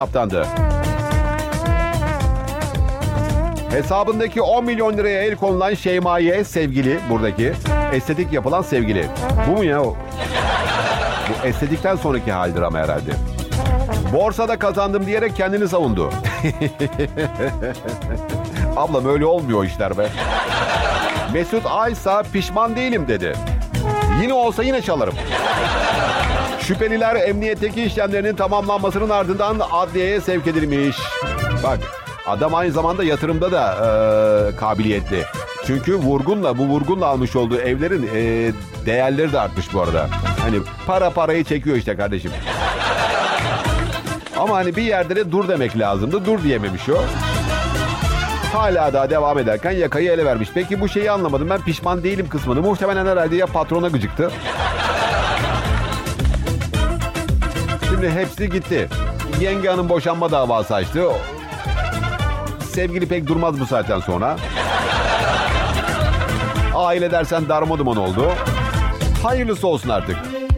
Kaptandı. Hesabındaki 10 milyon liraya el konulan Şeyma'ya sevgili, buradaki estetik yapılan sevgili. Bu mu ya o? Bu estetikten sonraki haldir ama herhalde. Borsada kazandım diyerek kendini savundu. Ablam öyle olmuyor işler be. Mesut Aysa pişman değilim dedi. Yine olsa yine çalarım. Şüpheliler emniyetteki işlemlerinin tamamlanmasının ardından adliyeye sevk edilmiş. Bak, adam aynı zamanda yatırımda da kabiliyetli. Çünkü bu vurgunla almış olduğu evlerin değerleri de artmış bu arada. Hani parayı çekiyor işte kardeşim. Ama hani bir yerde de dur demek lazımdı. Dur diyememiş o. Hala daha devam ederken yakayı ele vermiş. Peki bu şeyi anlamadım. Ben pişman değilim kısmını. Muhtemelen herhalde ya patrona gıcıktı. Şimdi hepsi gitti. Yenge hanım boşanma davası açtı. Sevgili pek durmaz bu saatten sonra. Aile dersen darmaduman oldu. Hayırlısı olsun artık.